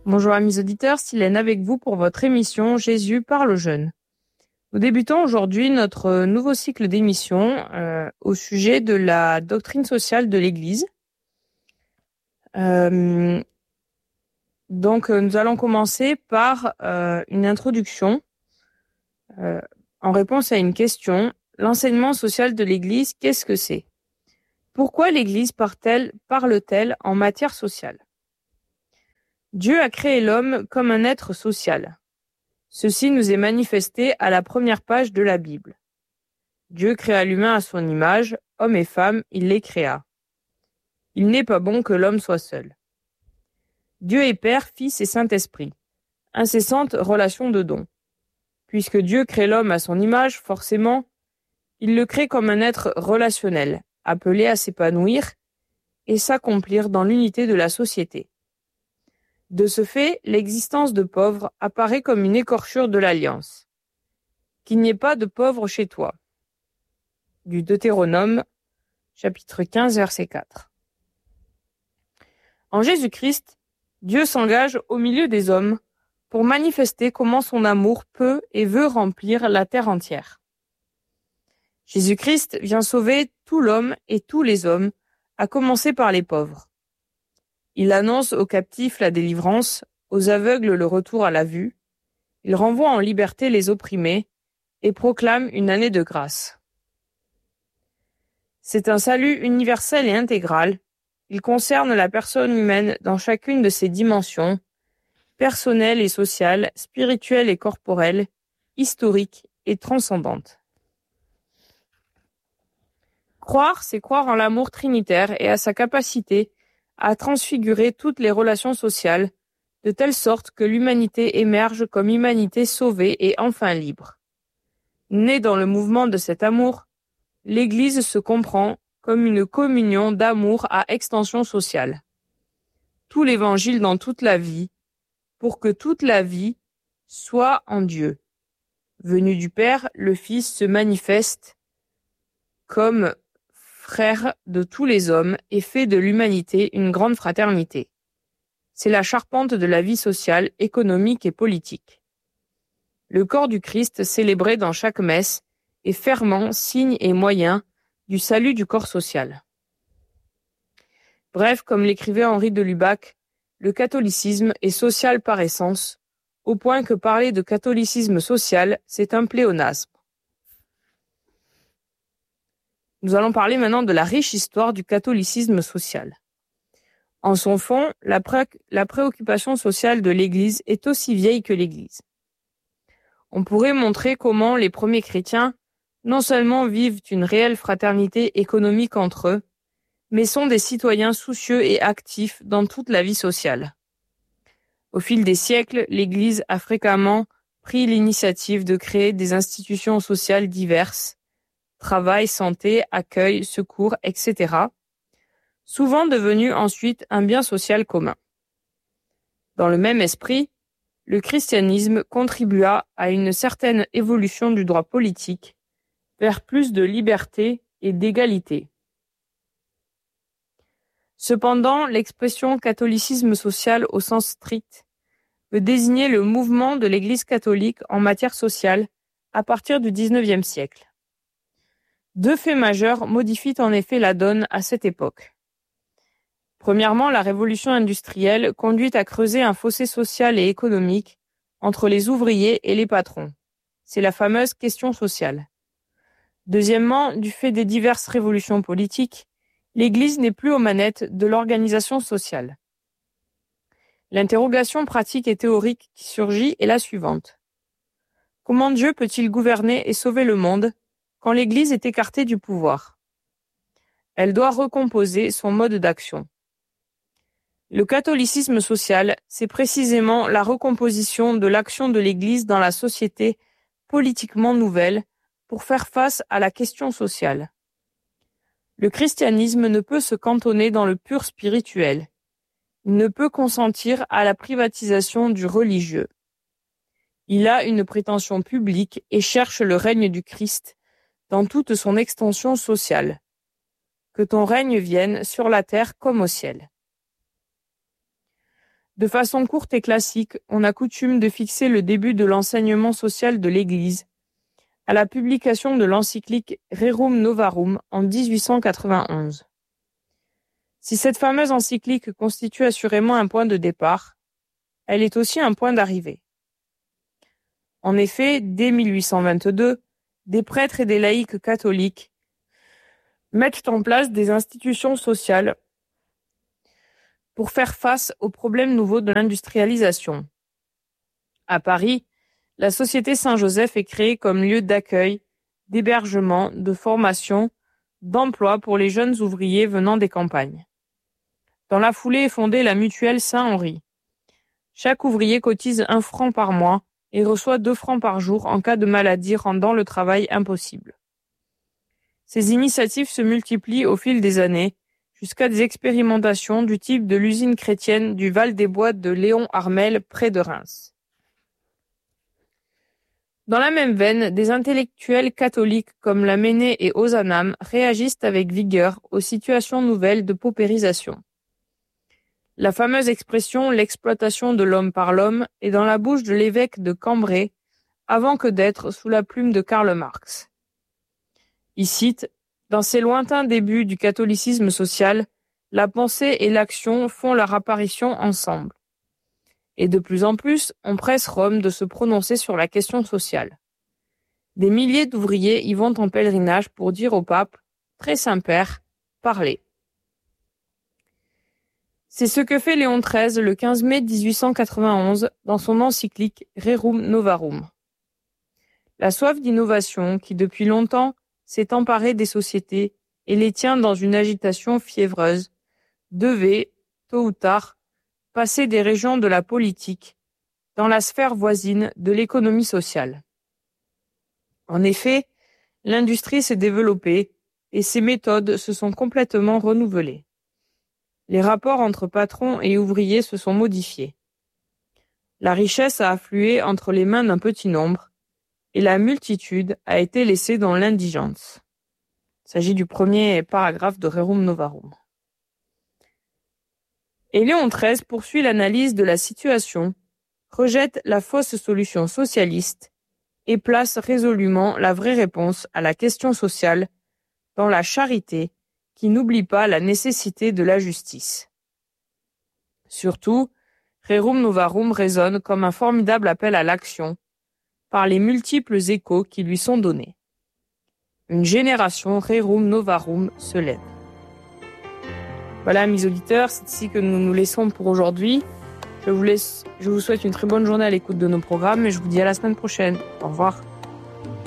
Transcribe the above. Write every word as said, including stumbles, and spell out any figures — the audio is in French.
Bonjour amis auditeurs, Silène avec vous pour votre émission Jésus parle aux jeunes. Nous débutons aujourd'hui notre nouveau cycle d'émissions euh, au sujet de la doctrine sociale de l'Église. Euh, donc nous allons commencer par euh, une introduction euh, en réponse à une question. L'enseignement social de l'Église, qu'est-ce que c'est ? Pourquoi l'Église parle-t-elle, parle-t-elle en matière sociale ? Dieu a créé l'homme comme un être social. Ceci nous est manifesté à la première page de la Bible. Dieu créa l'humain à son image, homme et femme, il les créa. Il n'est pas bon que l'homme soit seul. Dieu est Père, Fils et Saint-Esprit. Incessante relation de don. Puisque Dieu crée l'homme à son image, forcément, il le crée comme un être relationnel, appelé à s'épanouir et s'accomplir dans l'unité de la société. De ce fait, l'existence de pauvres apparaît comme une écorchure de l'alliance. Qu'il n'y ait pas de pauvres chez toi. Du Deutéronome, chapitre quinze, verset quatre. En Jésus-Christ, Dieu s'engage au milieu des hommes pour manifester comment son amour peut et veut remplir la terre entière. Jésus-Christ vient sauver tout l'homme et tous les hommes, à commencer par les pauvres. Il annonce aux captifs la délivrance, aux aveugles le retour à la vue. Il renvoie en liberté les opprimés et proclame une année de grâce. C'est un salut universel et intégral. Il concerne la personne humaine dans chacune de ses dimensions, personnelle et sociale, spirituelle et corporelle, historique et transcendante. Croire, c'est croire en l'amour trinitaire et à sa capacité à transfigurer toutes les relations sociales, de telle sorte que l'humanité émerge comme humanité sauvée et enfin libre. Née dans le mouvement de cet amour, l'Église se comprend comme une communion d'amour à extension sociale. Tout l'Évangile dans toute la vie, pour que toute la vie soit en Dieu. Venu du Père, le Fils se manifeste comme frère de tous les hommes et fait de l'humanité une grande fraternité. C'est la charpente de la vie sociale, économique et politique. Le corps du Christ célébré dans chaque messe est ferment, signe et moyen du salut du corps social. Bref, comme l'écrivait Henri de Lubac, le catholicisme est social par essence, au point que parler de catholicisme social, c'est un pléonasme. Nous allons parler maintenant de la riche histoire du catholicisme social. En son fond, la, pré- la préoccupation sociale de l'Église est aussi vieille que l'Église. On pourrait montrer comment les premiers chrétiens non seulement vivent une réelle fraternité économique entre eux, mais sont des citoyens soucieux et actifs dans toute la vie sociale. Au fil des siècles, l'Église a fréquemment pris l'initiative de créer des institutions sociales diverses, travail, santé, accueil, secours, et cetera, souvent devenues ensuite un bien social commun. Dans le même esprit, le christianisme contribua à une certaine évolution du droit politique vers plus de liberté et d'égalité. Cependant, l'expression catholicisme social au sens strict veut désigner le mouvement de l'Église catholique en matière sociale à partir du dix-neuvième siècle. Deux faits majeurs modifient en effet la donne à cette époque. Premièrement, la révolution industrielle conduit à creuser un fossé social et économique entre les ouvriers et les patrons. C'est la fameuse question sociale. Deuxièmement, du fait des diverses révolutions politiques, l'Église n'est plus aux manettes de l'organisation sociale. L'interrogation pratique et théorique qui surgit est la suivante. Comment Dieu peut-il gouverner et sauver le monde quand l'Église est écartée du pouvoir ? Elle doit recomposer son mode d'action. Le catholicisme social, c'est précisément la recomposition de l'action de l'Église dans la société politiquement nouvelle pour faire face à la question sociale. Le christianisme ne peut se cantonner dans le pur spirituel. Il ne peut consentir à la privatisation du religieux. Il a une prétention publique et cherche le règne du Christ dans toute son extension sociale. Que ton règne vienne sur la terre comme au ciel. De façon courte et classique, on a coutume de fixer le début de l'enseignement social de l'Église à la publication de l'encyclique Rerum Novarum en dix-huit cent quatre-vingt-onze. Si cette fameuse encyclique constitue assurément un point de départ, elle est aussi un point d'arrivée. En effet, dès mille huit cent vingt-deux, des prêtres et des laïcs catholiques mettent en place des institutions sociales pour faire face aux problèmes nouveaux de l'industrialisation. À Paris, la Société Saint-Joseph est créée comme lieu d'accueil, d'hébergement, de formation, d'emploi pour les jeunes ouvriers venant des campagnes. Dans la foulée est fondée la mutuelle Saint-Henri. Chaque ouvrier cotise un franc par mois et reçoit deux francs par jour en cas de maladie rendant le travail impossible. Ces initiatives se multiplient au fil des années, jusqu'à des expérimentations du type de l'usine chrétienne du Val-des-Bois de Léon Armel près de Reims. Dans la même veine, des intellectuels catholiques comme Lamennais et Ozanam réagissent avec vigueur aux situations nouvelles de paupérisation. La fameuse expression « l'exploitation de l'homme par l'homme » est dans la bouche de l'évêque de Cambrai avant que d'être sous la plume de Karl Marx. Il cite « Dans ces lointains débuts du catholicisme social, la pensée et l'action font leur apparition ensemble. Et de plus en plus, on presse Rome de se prononcer sur la question sociale. Des milliers d'ouvriers y vont en pèlerinage pour dire au pape « Très Saint-Père, parlez ». C'est ce que fait Léon treize le quinze mai dix-huit cent quatre-vingt-onze dans son encyclique Rerum Novarum. La soif d'innovation qui, depuis longtemps, s'est emparée des sociétés et les tient dans une agitation fiévreuse, devait, tôt ou tard, passer des régions de la politique dans la sphère voisine de l'économie sociale. En effet, l'industrie s'est développée et ses méthodes se sont complètement renouvelées. Les rapports entre patrons et ouvriers se sont modifiés. La richesse a afflué entre les mains d'un petit nombre et la multitude a été laissée dans l'indigence. Il s'agit du premier paragraphe de Rerum Novarum. Et Léon treize poursuit l'analyse de la situation, rejette la fausse solution socialiste et place résolument la vraie réponse à la question sociale dans la charité qui n'oublie pas la nécessité de la justice. Surtout, Rerum Novarum résonne comme un formidable appel à l'action par les multiples échos qui lui sont donnés. Une génération Rerum Novarum se lève. Voilà, mes auditeurs, c'est ici que nous nous laissons pour aujourd'hui. Je vous laisse, je vous souhaite une très bonne journée à l'écoute de nos programmes et je vous dis à la semaine prochaine. Au revoir.